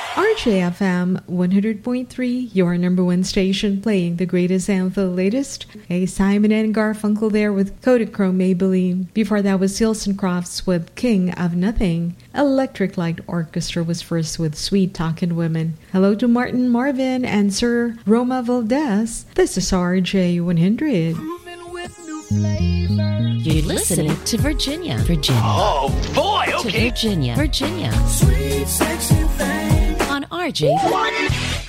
RJFM 100.3, your number one station playing the greatest and the latest. Hey, Simon and Garfunkel there with Kodachrome Maybelline. Before that was Seals and Crofts with King of Nothing. Electric Light Orchestra was first with Sweet Talkin' Women. Hello to Martin Marvin and Sir Roma Valdez. This is RJ100. You're listening to Virginia. Virginia. Oh, boy, okay. To Virginia. Virginia. Sweet, sexy thing. On RJ.